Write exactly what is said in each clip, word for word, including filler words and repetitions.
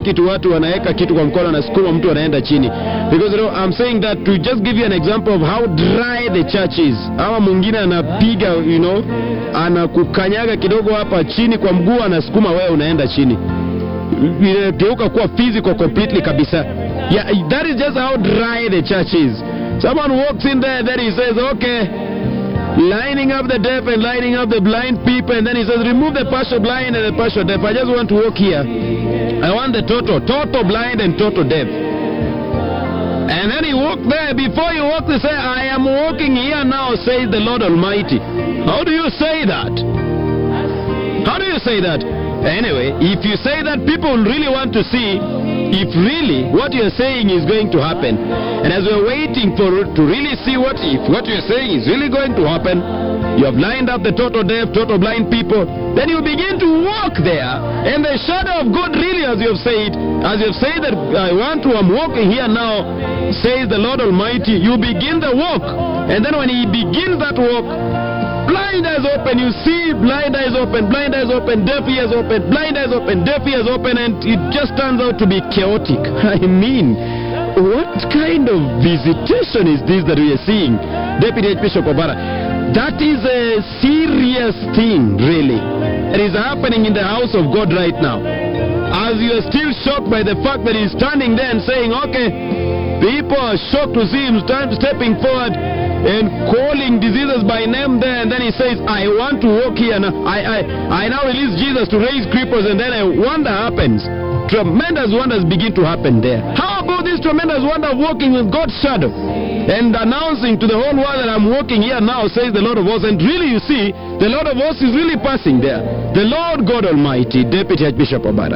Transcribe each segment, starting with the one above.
kitu, watu wanaweka kitu kwa mkono na sukuma mtu anaenda chini. Because you know, I'm saying that to just give you an example of how dry the church is. Ama mwingine anapiga, you know, anakukanyaga kidogo hapa chini kwa mguu, anasukuma wewe unaenda chini. Inageuka kuwa physical completely kabisa. Yeah, that is just how dry the church is. Someone walks in there, then he says, okay, lining up the deaf and lining up the blind people, and then he says, remove the partial blind and the partial deaf. I just want to walk here. I want the total, total blind and total deaf. And then he walked there. Before you walk, he said, I am walking here now, says the Lord Almighty. How do you say that? How do you say that? Anyway, if you say that, people really want to see if really what you're saying is going to happen. And as we're waiting for to really see what if what you're saying is really going to happen, you have lined up the total deaf, total blind people, then you begin to walk there, and the shadow of God really, as you have said, as you have said that I want to, I'm walking here now, says the Lord Almighty, you begin the walk. And then when he begins that walk, blind eyes open, you see blind eyes open, blind eyes open, deaf ears open, blind eyes open, deaf ears open, and it just turns out to be chaotic. I mean, what kind of visitation is this that we are seeing, Deputy Archbishop Obara? That is a serious thing, really. It is happening in the house of God right now. As you are still shocked by the fact that he's standing there and saying, okay, people are shocked to see him stand, stepping forward and calling diseases by name there, and then he says, I want to walk here now. I, I, I now release Jesus to raise cripples, and then a wonder happens. Tremendous wonders begin to happen there. How about this tremendous wonder of walking with God's shadow and announcing to the whole world that I'm walking here now, says the Lord of hosts? And really, you see, the Lord of hosts is really passing there. The Lord God Almighty, Deputy Archbishop Obara.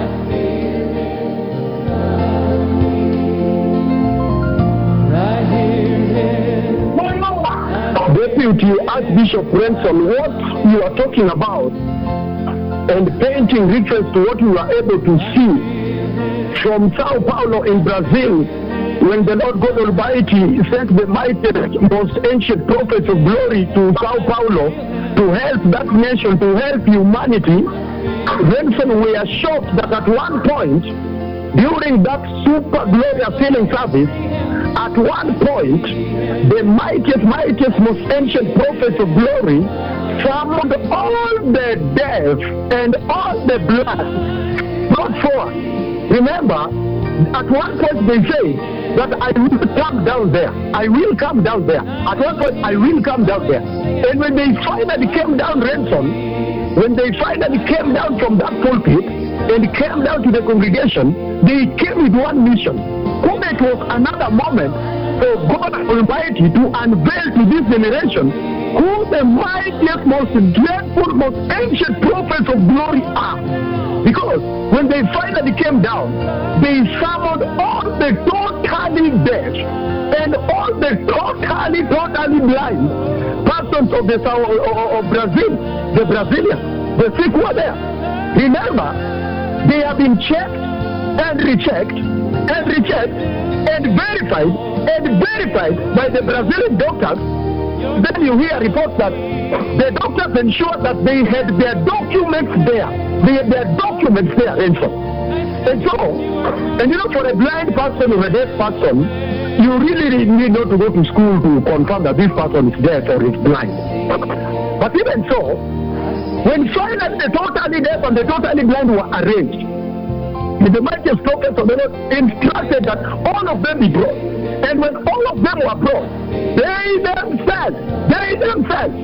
Deputy Archbishop Renson, what you are talking about and painting reference to what you are able to see from Sao Paulo in Brazil, when the Lord God Almighty sent the mightiest, most ancient prophets of glory to Sao Paulo to help that nation, to help humanity. Renson, we are shocked that at one point, during that super glorious healing service, at one point, the mightiest, mightiest, most ancient prophets of glory summoned all the deaf and all the blind brought forth. Remember, at one point they say that I will come down there. I will come down there. At one point, I will come down there. And when they finally came down, Renson, when they finally came down from that pulpit and came down to the congregation, they came with one mission. It was another moment for God Almighty to unveil to this generation who the mightiest, most dreadful, most ancient prophets of glory are. Because when they finally came down, they summoned all the totally deaf and all the totally, totally blind persons of the of, of Brazil, the Brazilians, the sick were there. Remember, they have been checked and rechecked and rechecked and verified and verified by the Brazilian doctors. Then you hear reports that the doctors ensured that they had their documents there. They had their documents there, and so. And so, and you know, for a blind person or a deaf person, you really need not to go to school to confirm that this person is deaf or is blind. But even so, when finally the totally deaf and the totally blind were arranged, the mightiest prophets of the Lord instructed that all of them be brought. And when all of them were brought, they themselves, they themselves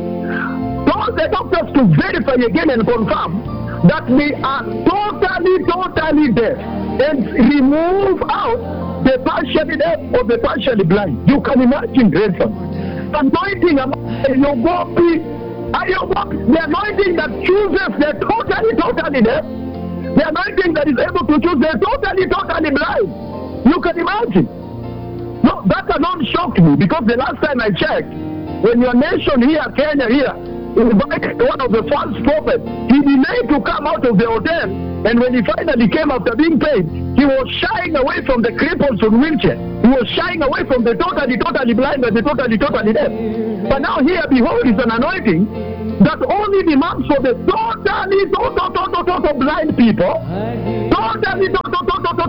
told the doctors to verify again and confirm that they are totally, totally deaf and remove out the partially deaf or the partially blind. You can imagine, Renson, anointing Ayogopi, Ayogopi, the anointing that chooses the totally, totally deaf. The anointing that is able to choose the totally, totally blind. You can imagine. No, that alone shocked me, because the last time I checked, when your nation here, Kenya here, invited one of the false prophets, he delayed to come out of the hotel, and when he finally came after being paid, he was shying away from the cripples on wheelchair. He was shying away from the totally, totally blind and the totally, totally deaf. But now here, behold, is an anointing that only demands for the totally, total, total, total blind people, totally, totally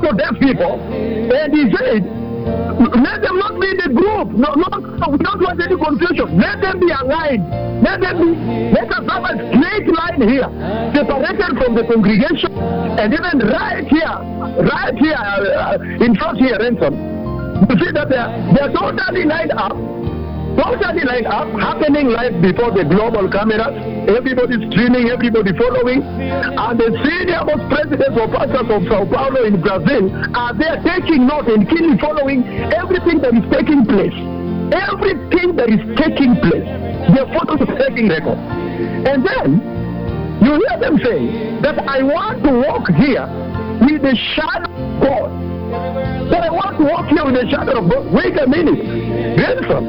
to deaf people, and he said, let them not be in the group. No, no, no, we don't want any confusion. Let them be aligned. Let them be, let us have a straight line here, separated from the congregation, and even right here, right here, uh, in front here, Renson. You see that they're, they're totally lined up, totally lined up, happening live before the global cameras. Everybody's streaming, everybody following. And the senior most presidents or pastors of Sao Paulo in Brazil are there taking note and keenly following everything that is taking place. Everything that is taking place. Their photos are taking record. And then, you hear them say that I want to walk here with the shadow of God. That I want to walk here with the shadow of God. Wait a minute. Listen.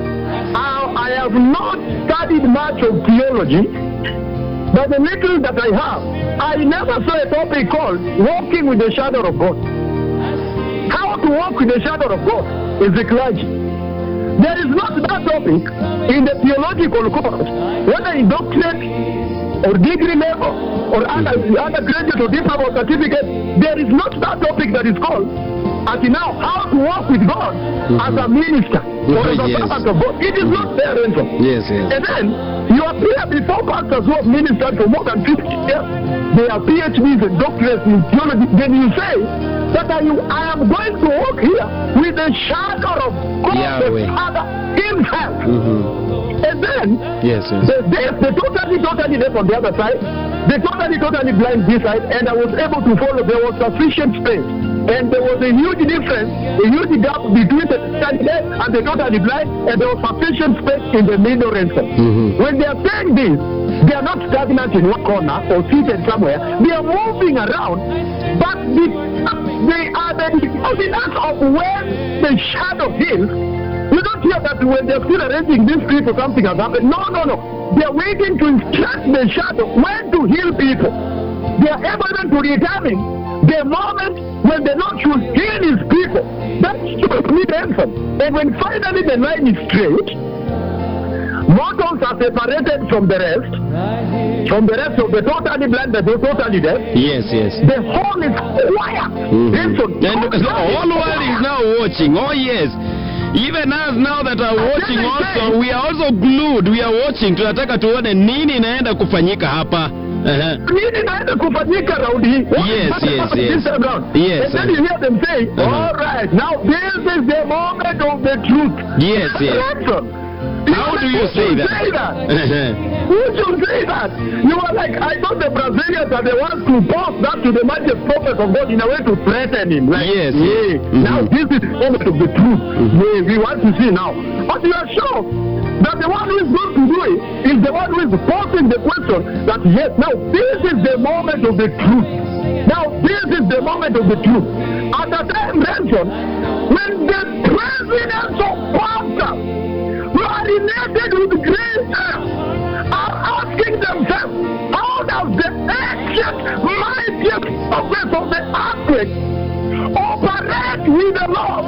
I, I have not studied much of theology, but the little that I have, I never saw a topic called walking with the shadow of God. How to walk with the shadow of God is the clergy. There is not that topic in the theological course, whether in doctorate or degree level or under, undergraduate or diploma or certificate. There is not that topic that is called, as in now, how to walk with God mm-hmm. as a minister or as a yes. servant of God. It is mm-hmm. not there, Renzo. Yes, yes. And then you appear before pastors who have ministered for more than fifty years. They are P H Ds and doctorates in theology. Then you say that I, I am going to walk here with the shadow of God Yahweh. the Father himself. Mm-hmm. And then yes, yes. The, the, the totally, totally deaf on the other side, the totally, totally blind this side, and I was able to follow. There was sufficient space. And there was a huge difference, a huge gap between the totally deaf and the totally blind, and there was sufficient space in the middle ransom. Mm-hmm. When they are saying this, they are not stagnant in one corner or seated somewhere. They are moving around, but the, they are the evidence of where the shadow is. You don't hear that when they're still arranging these people, something has happened. No, no, no. They're waiting to instruct the shadow when to heal people. They are able to determine the moment when the Lord should heal his people. That's just me answer. And when finally the line is straight, mortals are separated from the rest, from the rest of the totally blind, the totally deaf. Yes, yes. The whole is quiet. Mm-hmm. And so, and the whole world is now watching. Oh, yes. Even us now that are watching also, we are also glued. We are watching. Tunataka tuone nini inaenda kufanyika hapa. Uh-huh. Nini inaenda kufanyika raundi hii? Yes, yes, yes. Yes. And then you hear them say, uh-huh. all right, now this is the moment of the truth. Yes, yes. How do you say that? Say that? Who should say that? You are like, I thought the Brazilians are the ones to post that to the mightiest prophet of God in a way to threaten him. Like, yes. Yeah, mm-hmm. Now this is the moment of the truth. Mm-hmm. Yeah, we want to see now. But you are sure that the one who is going to do it is the one who is posing the question that yes, now this is the moment of the truth. Now this is the moment of the truth. At the time mentioned, when the presidents of pastors marinated with grace are asking themselves, how does the ancient, mightiest progress of the earthquake operate with the Lord?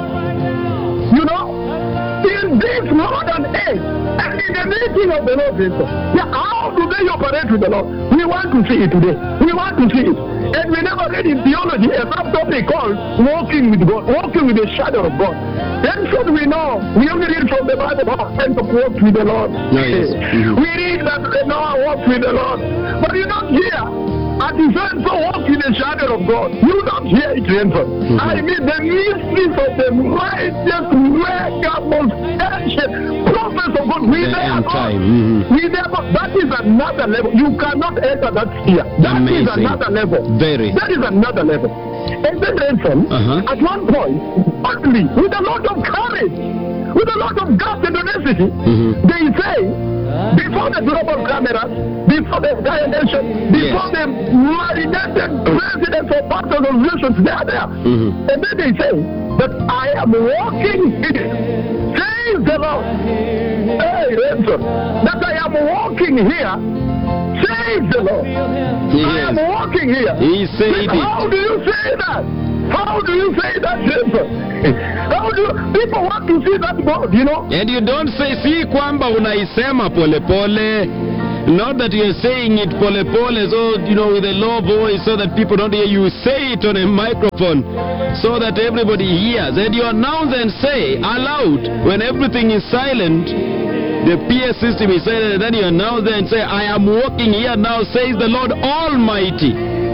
You know, in this modern age, and in the meeting of the Lord, yeah, how do they operate with the Lord? We want to see it today. We want to see it. And we never read in theology a subtopic called walking with God, walking with the shadow of God. Then should we know? We only read from the Bible about Enoch walked with the Lord. No, yes. Mm-hmm. We read that Noah walked with the Lord. But you don't hear, and he said, so walk in the shadow of God. You don't hear it, Renson. Mm-hmm. I mean, the mysteries of the mightiest, mega, most ancient prophets of God. We there God. Mm-hmm. We there God. That is another level. You cannot enter that sphere. That Amazing. Is another level. Very. That is another level. And then Renson, uh-huh. at one point, utterly, with a lot of courage, with a lot of guts and audacity, mm-hmm. they say, before the global cameras, before the entire nation, before yes. the marinated presidents or pastors of nations, they are there. Mm-hmm. And then they say that I am walking here. Praise the Lord. Hey, Renson, that I am walking here. Praise the Lord. Yes. I am walking here. He said How it. do you say that? How do you say that, Renson? How do you, people want to see that God, you know? And you don't say, si kwamba unaisema pole pole. Not that you're saying it pole pole, so, you know, with a low voice so that people don't hear you. Say it on a microphone so that everybody hears. And you announce and say aloud when everything is silent. The P A system is silent, and then you announce and say, I am walking here now, says the Lord Almighty.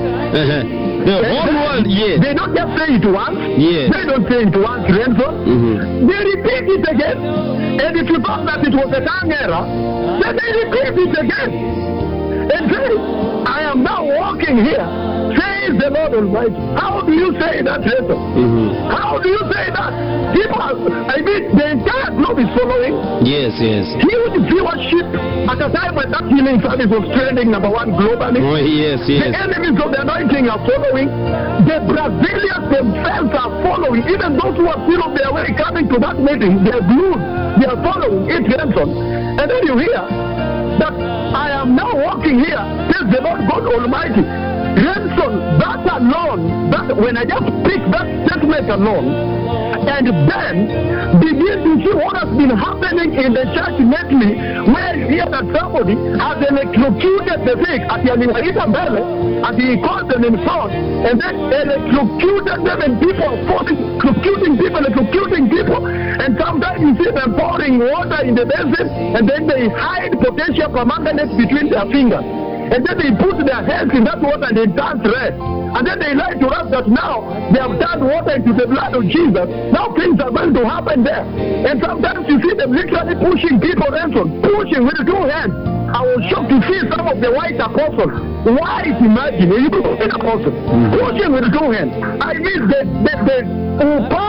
The whole world, yes. They don't just say it once. Yes. They don't say it once, Renzo. Mm-hmm. They repeat it again. And if you thought that it was a tongue error, then they repeat it again. And say, I am now walking here, says the Lord Almighty. How do you say that, Renzo? Mm-hmm. How do you say that? People, I mean, the entire globe is following. Yes, yes. Huge viewership at a time when that healing service was trending number one globally. Oh, yes, yes. The enemies of the anointing are following. The Brazilians themselves are following. Even those who are still on their way coming to that meeting, they're glued. They are following it, Renson. And then you hear that I am now walking here, says the Lord God Almighty. Renson, that alone, that when I just pick that statement alone, and then begin to see what has been happening in the church lately, where you hear that somebody has electrocuted the sick at Yanimarita Bele, and he called them in front, and then electrocuted them, and people are falling, electrocuting people, electrocuting people, and sometimes you see them pouring water in the basin, and then they hide potential permanganate between their fingers. And then they put their hands in that water and it turns red. And then they lie to us that now they have turned water into the blood of Jesus. Now things are going to happen there. And sometimes you see them literally pushing people, Anson, pushing with two hands. I was shocked to see some of the white apostles. White, imagine, you know, an apostle, pushing with two hands. I mean, the, the, the, upa,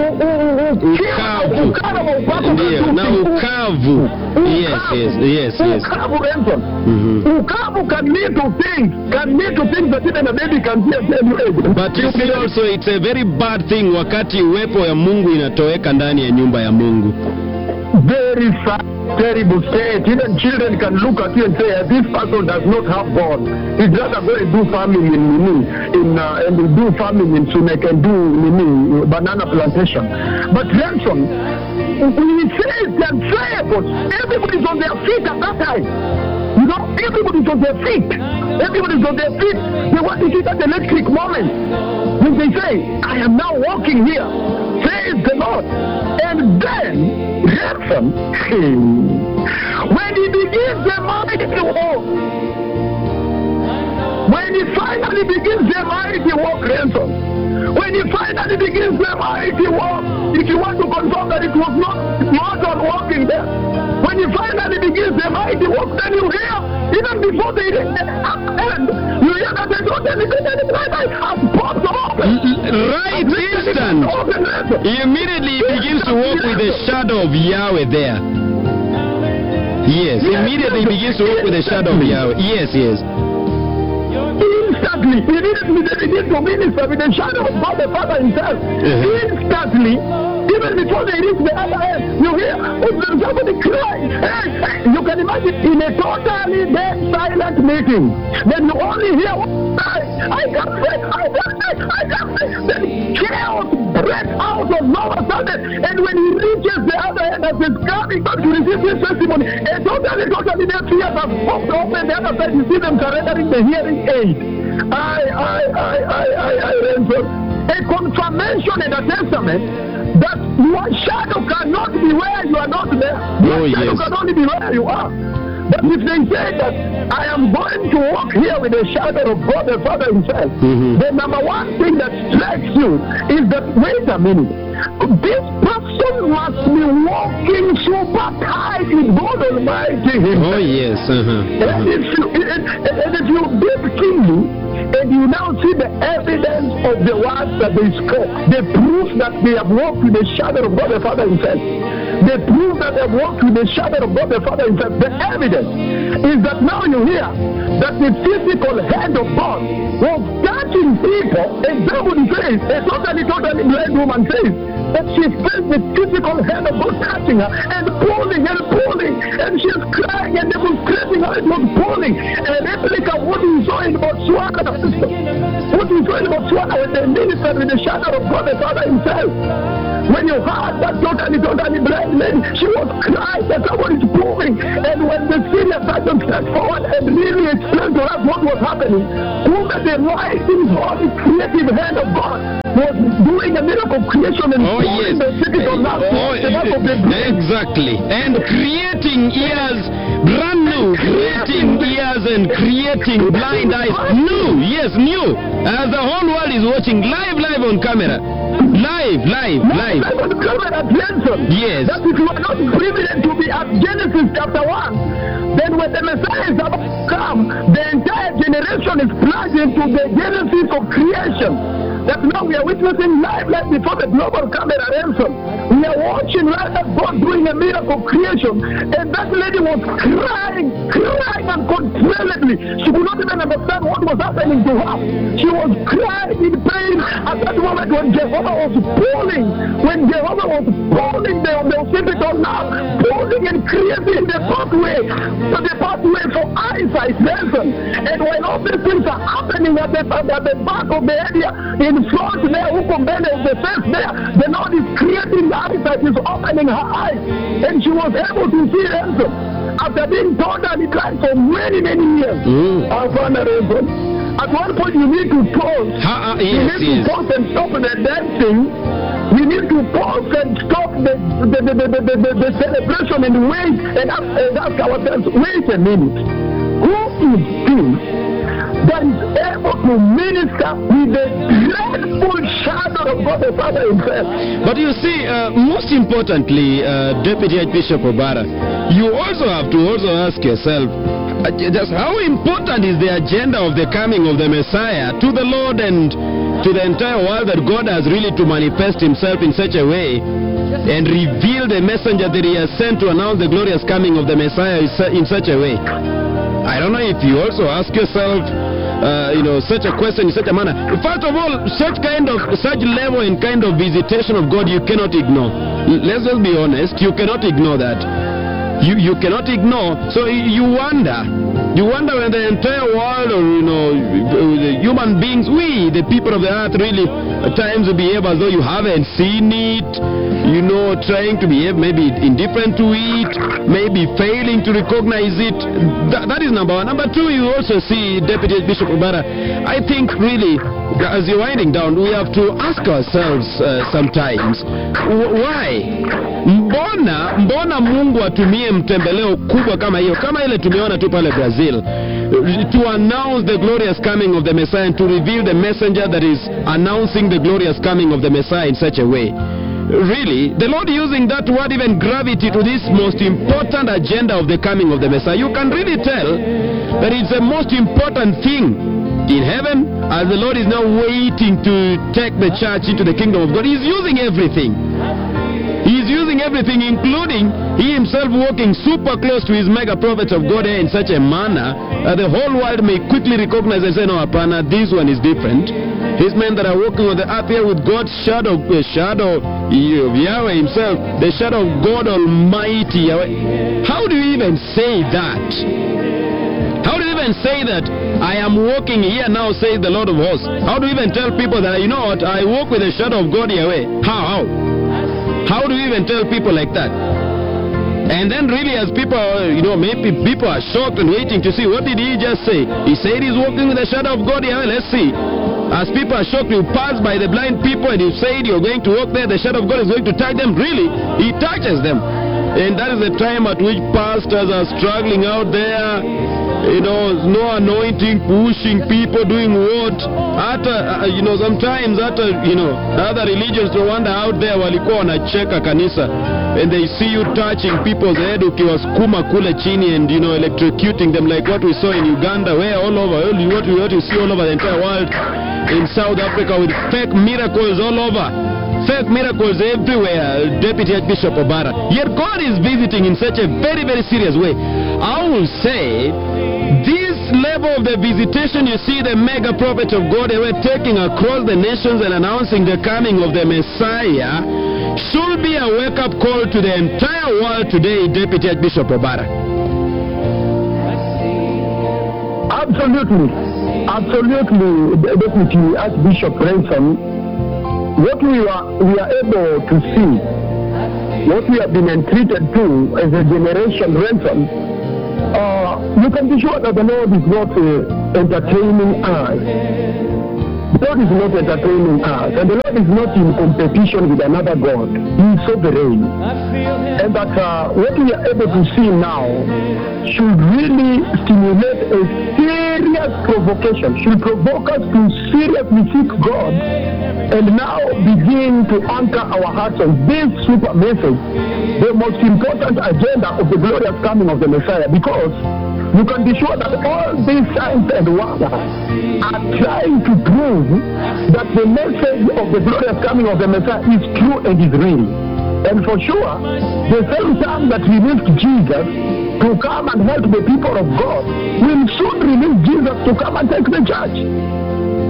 Ukavu. Ndio, na ukavu. Yes, yes, yes, yes. Ukavu, Anson. Mm-hmm. Ukavu can lead to things, can lead to things that even a baby can see and tell you. But you see also it's a very bad thing wakati uwepo ya Mungu inatoweka ndani ya nyumba ya Mungu. Very sad, terrible state. Even children can look at you and say, this person does not have God. He'd rather go and do farming in Nini, in, uh, and do farming in Sunek and do Nini, banana plantation. But Ransom, we say it's unfair, everybody's on their feet at that time. You know, everybody's on their feet. Everybody's on their feet. They want to see that electric moment. When they say, I am now walking here, praise the Lord. And then, Ransom, when he begins the mighty walk, when he finally begins the mighty walk, Ransom, when he finally begins the mighty walk, if you want to confirm that it was not, not on walking there, when he finally begins the mighty walk, then you hear, even before they end, you hear that they don't anything, anything like that, has popped open. Right instant. He immediately begins to walk with the shadow of Yahweh there. Yes, immediately begins to walk with the shadow of Yahweh. Yes, yes. Instantly, immediately they begin to minister with the shadow of God the Father himself. Uh-huh. Instantly, even before they reach the other end, you hear somebody cry. Hey, hey. You can imagine in a totally dead, silent meeting, then you only hear, I, I can't say, I can't say, I can't say. Then chaos breaks out of no sudden. And when he reaches the other end as he's coming back to receive his testimony, a totally, totally dead ears have popped open the other side. You see them surrendering the hearing aid. I, I, I, I, I, I, I, a confirmation and a testament that your shadow cannot be where you are not there. Your oh, shadow yes. can only be where you are. But if they say that I am going to walk here with the shadow of God the Father himself, mm-hmm. the number one thing that strikes you is that, wait a minute, this person must be walking super tight with God Almighty himself. Oh yes. Uh-huh. And, if you, and, and if you deep keenly, and you now see the evidence of the words that they spoke, the proof that they have walked with the shadow of God the Father himself, the proof that they have walked with the shadow of God the Father himself, the evidence is that now you hear that the physical hand of God was touching people, and somebody says, a totally, totally blind woman says, that she felt the physical hand of God touching her and pulling and pulling, and she's crying and demonstrating how it was pulling. And a replica of what we saw in Botswana, sister. What we saw in Botswana when they ministered with the shadow of God the Father himself. When you heard that totally, totally blind lady, she was crying that somebody's pulling. And when the senior sergeant stepped forward and really explained to us what was happening, who that the rising holy creative hand of God was doing a miracle creation and Oh, yes. the physical love, Oh, the love of the brain. exactly. And creating ears brand new, creating ears and creating blind eyes new. Yes, new. As the whole world is watching live, live on camera. Live, live, live. Live on camera, Benson. Yes. That if you are not privileged to be at Genesis chapter one, then when the Messiah is about to come, the entire generation is plunged into the Genesis of creation. That now we are witnessing live, live before the global camera, Benson. We are watching right now God doing a miracle creation, and that lady was crying, crying uncontrollably. She could not even understand what was happening to her. She was crying in pain at that moment when Jehovah was pulling. When Jehovah was pulling, they were simply don't now pulling and creating the pathway, so the pathway for eyesight, Benson. And when all these things are happening at the, at the back of the area, in front there, huko mbele of the face there, the Lord is creating the eyesight, is opening her eyes, and she was able to see Benson after being totally blind for many, many years. Mm. At one point, you need to pause. Ha, uh, you yes, need yes. to pause and stop the dancing. We need to pause and stop the the, the, the, the, the, the celebration and wait and ask, and ask ourselves, wait a minute. Who is this that is able to minister with the dreadful shadow of God the Father himself? But you see, uh, most importantly, uh, Deputy Archbishop Obara, you also have to also ask yourself, uh, just how important is the agenda of the coming of the Messiah to the Lord and to the entire world, that God has really to manifest himself in such a way and reveal the messenger that he has sent to announce the glorious coming of the Messiah in such a way? I don't know if you also ask yourself, uh, you know, such a question in such a manner. First of all, such kind of, such level and kind of visitation of God, you cannot ignore. Let's just be honest, you cannot ignore that. You you cannot ignore. So you wonder, you wonder when the entire world, or you know, the human beings, we, the people of the earth, really at times behave as though you haven't seen it. You know, trying to behave maybe indifferent to it, maybe failing to recognize it. That, that is number one. Number two, you also see, Deputy Bishop Obara, I think really, as you're winding down, we have to ask ourselves uh, sometimes, why? Mbona, mbona Mungu atumie mtembeleo kubwa kama hiyo, kama ile tumeona tu pale Brazil, to announce the glorious coming of the Messiah and to reveal the messenger that is announcing the glorious coming of the Messiah in such a way? Really, the Lord using that word even gravity to this most important agenda of the coming of the Messiah. You can really tell that it's the most important thing in heaven, as the Lord is now waiting to take the church into the kingdom of God. He's using everything. He's using everything, including he himself walking super close to his mega prophets of God in such a manner that the whole world may quickly recognize and say, no, Apana, this one is different. His men that are walking on the earth here with God's shadow, the shadow of Yahweh himself, the shadow of God Almighty Yahweh. How do you even say that? How do you even say that I am walking here now, says the Lord of hosts? How do you even tell people that, you know what, I walk with the shadow of God Yahweh? How? How? How do you even tell people like that? And then really, as people, you know, maybe people are shocked and waiting to see, what did he just say? He said he's walking with the shadow of God Yahweh. Let's see. As people are shocked, you pass by the blind people and you said you're going to walk there, the shadow of God is going to touch them. Really, he touches them. And that is the time at which pastors are struggling out there, you know, no anointing, pushing people, doing what? Hata, uh, you know, sometimes hata, you know, other religions to wonder out there walikuwa wanacheka kanisa, and they see you touching people's head ukiwasukuma kule chini and, you know, electrocuting them like what we saw in Uganda, where all over, what we, what we see all over the entire world, in South Africa, with fake miracles all over. Fake miracles everywhere, Deputy Archbishop Obara. Yet God is visiting in such a very, very serious way. I will say, this level of the visitation, you see the mega prophets of God, they were taking across the nations and announcing the coming of the Messiah, should be a wake-up call to the entire world today, Deputy Archbishop Obara. Absolutely. Absolutely, Deputy Archbishop Ransom. What we are, we are able to see, what we have been entreated to as a generation, Ransom, uh, you can be sure that the Lord is not uh, entertaining us. The Lord is not entertaining us, and the Lord is not in competition with another God. He is sovereign. And that uh, what we are able to see now should really stimulate a serious provocation, should provoke us to seriously seek God and now begin to anchor our hearts on this super message, the most important agenda of the glorious coming of the Messiah, because you can be sure that all these signs and wonders are trying to prove that the message of the glorious coming of the Messiah is true and is real. And for sure, the same time that released Jesus to come and help the people of God will soon release Jesus to come and take the church.